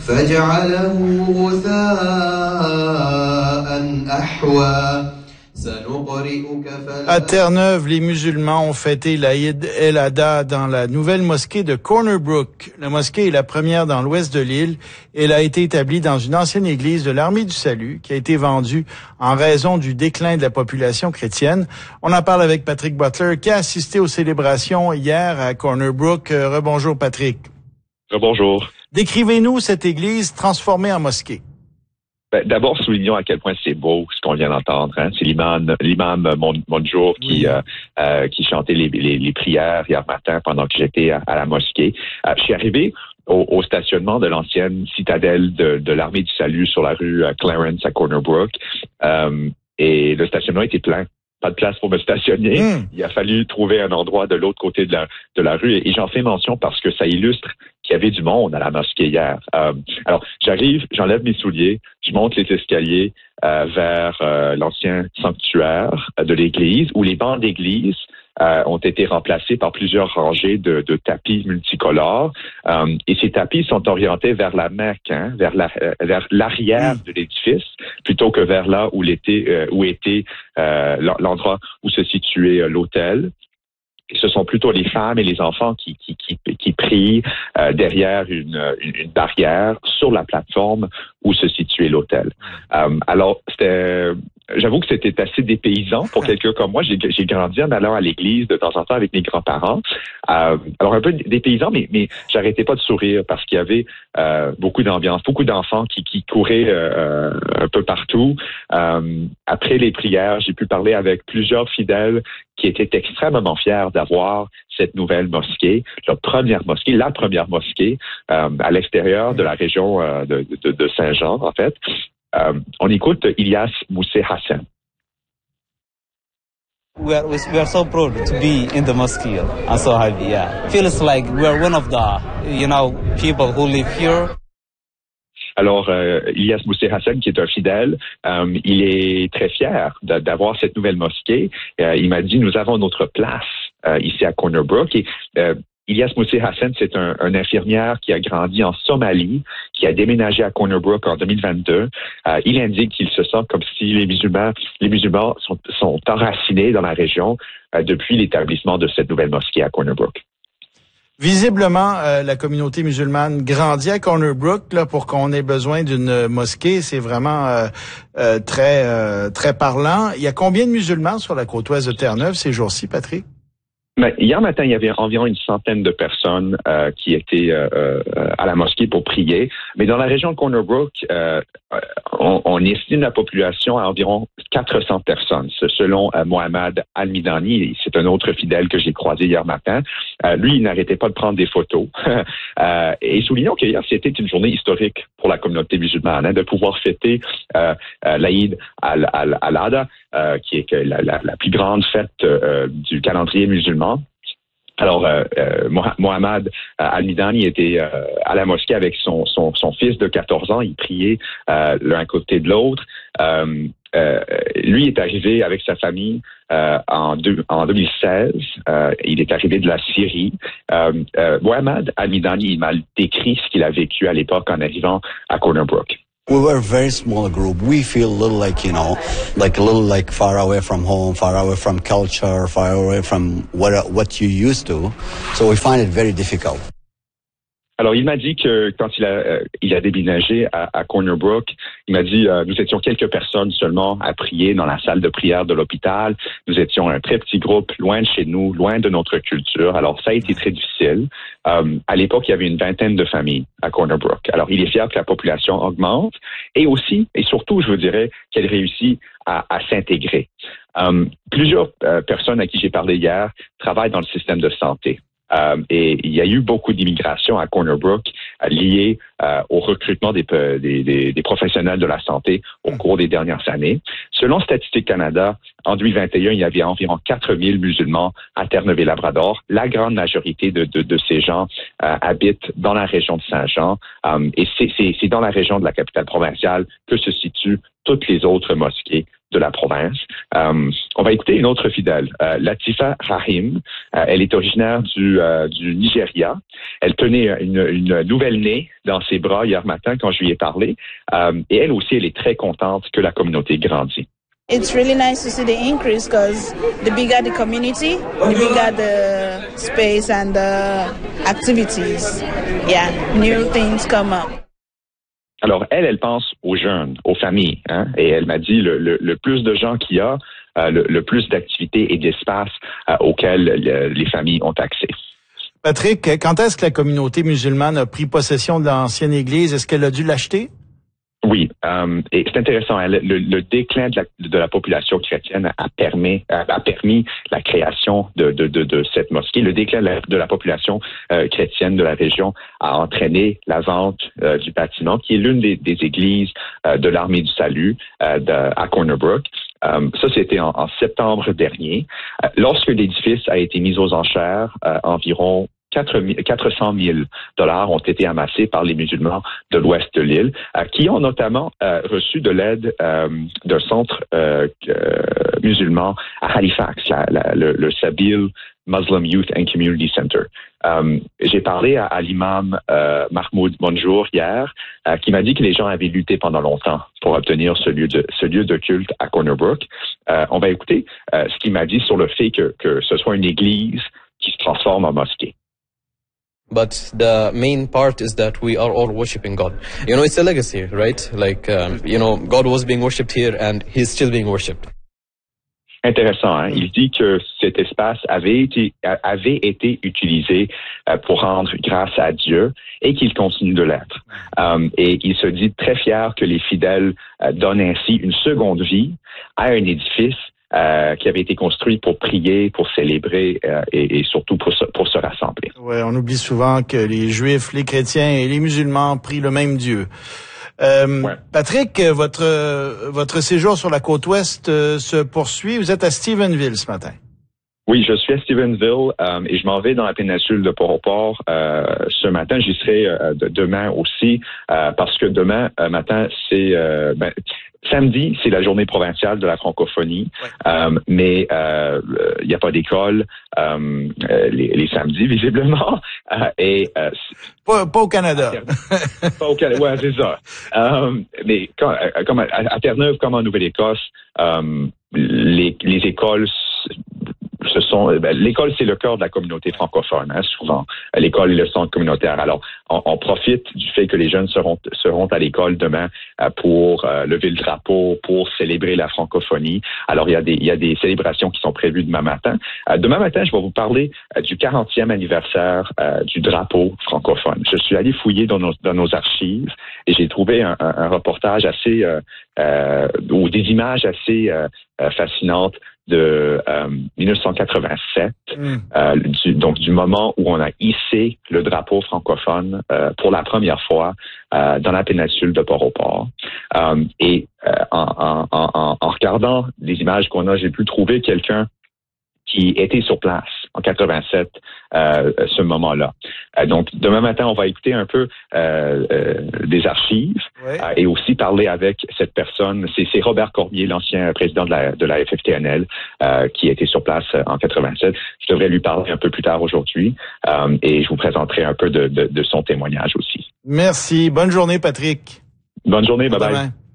فجعله غثاء أحوى. À Terre-Neuve, les musulmans ont fêté l'Aïd el-Adha dans la nouvelle mosquée de Corner Brook. La mosquée est la première dans l'ouest de l'île. Elle a été établie dans une ancienne église de l'Armée du Salut qui a été vendue en raison du déclin de la population chrétienne. On en parle avec Patrick Butler qui a assisté aux célébrations hier à Corner Brook. Rebonjour Patrick. Rebonjour. Décrivez-nous cette église transformée en mosquée. D'abord, soulignons à quel point c'est beau ce qu'on vient d'entendre. Hein. C'est l'imam Monjour qui chantait les prières hier matin pendant que j'étais à la mosquée. Je suis arrivé au stationnement de l'ancienne citadelle de l'Armée du Salut sur la rue Clarence à Corner Brook. Et le stationnement était plein. Pas de place pour me stationner. Il a fallu trouver un endroit de l'autre côté de la rue. Et j'en fais mention parce que ça illustre qu'il y avait du monde à la mosquée hier. Alors, j'arrive, j'enlève mes souliers, je monte les escaliers vers l'ancien sanctuaire de l'église, où les bancs d'église ont été remplacés par plusieurs rangées de tapis multicolores. Et ces tapis sont orientés vers la Mecque, hein, vers l'arrière de l'édifice, plutôt que vers là où était l'endroit où se situait l'autel. Et ce sont plutôt les femmes et les enfants qui prient derrière une barrière sur la plateforme où se situait l'autel. Alors, j'avoue que c'était assez dépaysant pour quelqu'un comme moi. J'ai grandi en allant à l'église de temps en temps avec mes grands-parents. Alors, un peu dépaysant, mais j'arrêtais pas de sourire parce qu'il y avait beaucoup d'ambiance, beaucoup d'enfants qui couraient un peu partout. Après les prières, j'ai pu parler avec plusieurs fidèles qui étaient extrêmement fiers d'avoir cette nouvelle mosquée, la première mosquée à l'extérieur de la région de Saint-Jean, en fait. On écoute Ilyas Moussé Hassan. We are so proud to be in the mosque. I'm so happy. Yeah, feels like we are one of the people who live here. Alors, Ilyas Moussé Hassan, qui est un fidèle, il est très fier d'avoir cette nouvelle mosquée. Il m'a dit, nous avons notre place ici à Corner Brook. Et Ilyas Moussé Hassan, c'est un infirmière qui a grandi en Somalie, qui a déménagé à Corner Brook en 2022. Il indique qu'il se sent comme si les musulmans sont enracinés dans la région depuis l'établissement de cette nouvelle mosquée à Corner Brook. Visiblement, la communauté musulmane grandit à Corner Brook là pour qu'on ait besoin d'une mosquée. C'est vraiment très parlant. Il y a combien de musulmans sur la côte ouest de Terre-Neuve ces jours-ci, Patrick? Mais hier matin, il y avait environ une centaine de personnes qui étaient à la mosquée pour prier. Mais dans la région de Corner Brook, on estime la population à environ 400 personnes. Selon Mohamed Al-Midani, c'est un autre fidèle que j'ai croisé hier matin. Lui, il n'arrêtait pas de prendre des photos. Et soulignons qu'hier, c'était une journée historique pour la communauté musulmane, hein, de pouvoir fêter l'Aïd al-Adha, qui est la plus grande fête du calendrier musulman. Alors, Mohamed Al-Midani était à la mosquée avec son fils de 14 ans. Il priait l'un à côté de l'autre. Lui est arrivé avec sa famille en 2016. Il est arrivé de la Syrie. Mohamed Al-Midani, il m'a décrit ce qu'il a vécu à l'époque en arrivant à Corner Brook. We were a very small group. We feel a little like far away from home, far away from culture, far away from what you used to. So we find it very difficult. Alors, il m'a dit que quand il a déménagé à Corner Brook, il m'a dit nous étions quelques personnes seulement à prier dans la salle de prière de l'hôpital. Nous étions un très petit groupe, loin de chez nous, loin de notre culture. Alors, ça a été très difficile. À l'époque, il y avait une vingtaine de familles à Corner Brook. Alors, il est fier que la population augmente et aussi, et surtout, je vous dirais, qu'elle réussit à s'intégrer. Plusieurs personnes à qui j'ai parlé hier travaillent dans le système de santé. Et il y a eu beaucoup d'immigration à Corner Brook liée au recrutement des professionnels de la santé au cours des dernières années. Selon Statistique Canada, en 2021, il y avait environ 4000 musulmans à Terre-Neuve-et-Labrador. La grande majorité de ces gens habitent dans la région de Saint-Jean. Et c'est dans la région de la capitale provinciale que se situent toutes les autres mosquées de la province. On va écouter une autre fidèle, Latifa Rahim. Elle est originaire du Nigeria. Elle tenait une nouvelle-née dans ses bras hier matin quand je lui ai parlé. Et elle aussi, elle est très contente que la communauté grandit. It's really nice to see the increase because the bigger the community, the bigger the space and the activities. Yeah, new things come up. Alors, elle pense aux jeunes, aux familles, hein, et elle m'a dit le plus de gens qu'il y a, le plus d'activités et d'espaces auxquels les familles ont accès. Patrick, quand est-ce que la communauté musulmane a pris possession de l'ancienne église? Est-ce qu'elle a dû l'acheter? Oui, et c'est intéressant. Le déclin de la population chrétienne a permis la création de cette mosquée. Le déclin de la population chrétienne de la région a entraîné la vente du bâtiment, qui est l'une des églises de l'Armée du Salut à Corner Brook. Ça, c'était en septembre dernier. Lorsque l'édifice a été mis aux enchères, environ 400 000 $ ont été amassés par les musulmans de l'ouest de l'île, qui ont notamment reçu de l'aide d'un centre musulman à Halifax, le Sabil Muslim Youth and Community Center. J'ai parlé à l'imam Mahmoud Bonjour hier, qui m'a dit que les gens avaient lutté pendant longtemps pour obtenir ce lieu de culte à Corner Brook. On va écouter ce qu'il m'a dit sur le fait que ce soit une église qui se transforme en mosquée. But the main part is that we are all worshiping God. You know, it's a legacy, right? Like, God was being worshipped here and he's still being worshipped. Intéressant, hein? Il dit que cet espace avait été utilisé pour rendre grâce à Dieu et qu'il continue de l'être. Et il se dit très fier que les fidèles donnent ainsi une seconde vie à un édifice qui avait été construit pour prier, pour célébrer et surtout pour se rassembler. Ouais, on oublie souvent que les Juifs, les chrétiens et les musulmans prient le même Dieu. Ouais. Patrick, votre séjour sur la côte ouest se poursuit. Vous êtes à Stephenville ce matin. Oui, je suis à Stephenville et je m'en vais dans la péninsule de Port-au-Port ce matin. J'y serai demain aussi parce que demain matin, c'est samedi, c'est la journée provinciale de la francophonie, mais il n'y a pas d'école les samedis, visiblement. Pas au Canada. Pas au Canada, ouais, c'est ça. Mais comme à Terre-Neuve, comme en Nouvelle-Écosse, les écoles l'école, c'est le cœur de la communauté francophone, hein, souvent. L'école est le centre communautaire. Alors, on profite du fait que les jeunes seront à l'école demain pour lever le drapeau, pour célébrer la francophonie. Alors, il y a des célébrations qui sont prévues demain matin. Demain matin, je vais vous parler du 40e anniversaire du drapeau francophone. Je suis allé fouiller dans nos archives et j'ai trouvé un reportage assez ou des images assez fascinantes de 1987, donc du moment où on a hissé le drapeau francophone pour la première fois dans la péninsule de Port-au-Port. Et en regardant les images qu'on a, j'ai pu trouver quelqu'un qui était sur place en 87, ce moment-là. Donc, demain matin, on va écouter un peu des archives et aussi parler avec cette personne. C'est Robert Cormier, l'ancien président de la FFTNL, qui était sur place en 87. Je devrais lui parler un peu plus tard aujourd'hui et je vous présenterai un peu de son témoignage aussi. Merci. Bonne journée, Patrick. Bonne journée. Bye-bye.